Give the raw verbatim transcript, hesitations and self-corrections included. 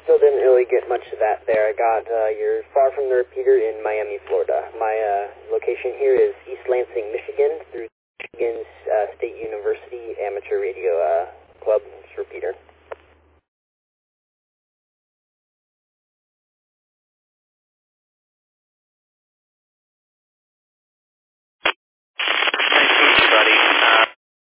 still didn't really get much of that there. I got uh, you're far from the repeater in Miami, Florida. My uh, location here is East Lansing, Michigan, through Michigan's uh, State University Amateur Radio uh,